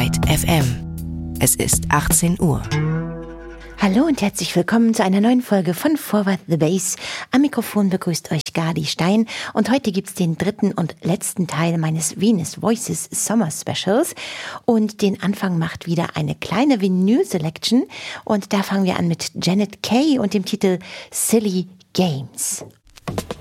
Byte FM. Es ist 18 Uhr. Hallo und herzlich willkommen zu einer neuen Folge von Forward the Bass. Am Mikrofon begrüßt euch Gadi Stein und heute gibt's den dritten und letzten Teil meines Venus Voices Summer Specials und den Anfang macht wieder eine kleine Vinyl Selection und da fangen wir an mit Janet Kay und dem Titel Silly Games.